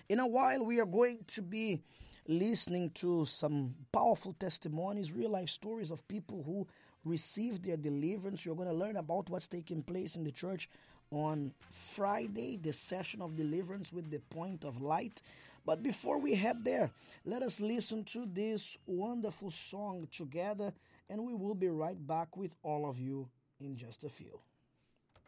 In a while, we are going to be listening to some powerful testimonies, real life stories of people who received their deliverance. You're going to learn about what's taking place in the church on Friday, the session of deliverance with the point of light. But before we head there, let us listen to this wonderful song together, and we will be right back with all of you in just a few.